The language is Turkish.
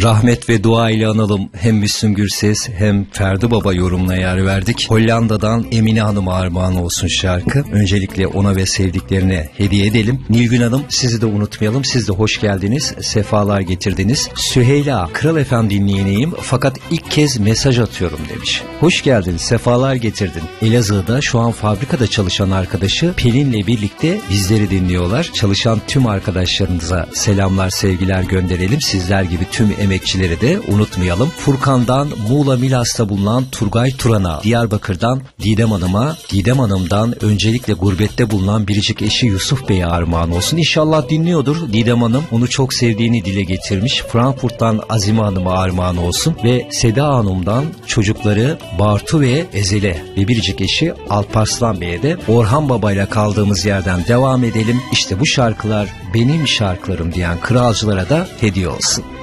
Rahmet ve dua ile analım. Hem Müslüm Gürses hem Ferdi Baba yorumuna yer verdik. Hollanda'dan Emine Hanım'a armağan olsun şarkı. Öncelikle ona ve sevdiklerine hediye edelim. Nilgün Hanım, sizi de unutmayalım. Siz de hoş geldiniz. Sefalar getirdiniz. Süheyla, Kral FM dinleyeneyim fakat ilk kez mesaj atıyorum demiş. Hoş geldin, sefalar getirdin. Elazığ'da şu an fabrikada çalışan arkadaşı Pelin'le birlikte bizleri dinliyorlar. Çalışan tüm arkadaşlarınıza selamlar, sevgiler gönderelim. Sizler gibi tüm emekçileri de unutmayalım. Furkan'dan Muğla Milas'ta bulunan Turgay Turan'a, Diyarbakır'dan Didem Hanım'a, Didem Hanım'dan öncelikle gurbette bulunan biricik eşi Yusuf Bey'e armağan olsun. İnşallah dinliyordur Didem Hanım. Onu çok sevdiğini dile getirmiş. Frankfurt'tan Azime Hanım'a armağan olsun ve Seda Hanım'dan çocukları Bartu ve Ezel'e ve biricik eşi Alparslan Bey'e de Orhan Baba'yla kaldığımız yerden devam edelim. İşte bu şarkılar benim şarkılarım diyen kralcılara da hediye olsun.